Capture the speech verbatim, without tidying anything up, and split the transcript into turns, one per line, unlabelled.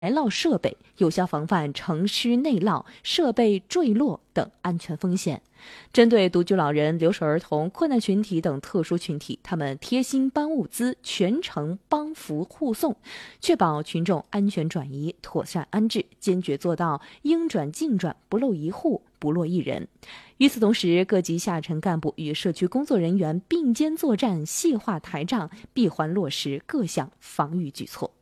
埋涝设备，有效防范城区内涝、设备坠落等安全风险。针对独居老人、留守儿童、困难群体等特殊群体，他们贴心搬物资，全程帮扶护送，确保群众安全转移、妥善安置，坚决做到应转尽转，不漏一户，不落一人。与此同时，各级下沉干部与社区工作人员并肩作战，细化台账，闭环落实各项防御举措。